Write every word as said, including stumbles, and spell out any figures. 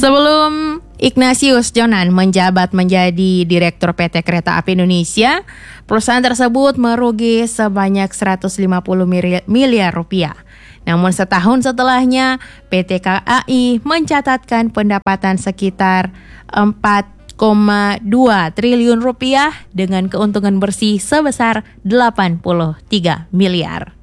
Sebelum Ignatius Jonan menjabat menjadi Direktur P T Kereta Api Indonesia, perusahaan tersebut merugi sebanyak seratus lima puluh miliar rupiah. Namun setahun setelahnya, P T K A I mencatatkan pendapatan sekitar empat koma dua triliun rupiah dengan keuntungan bersih sebesar delapan puluh tiga miliar.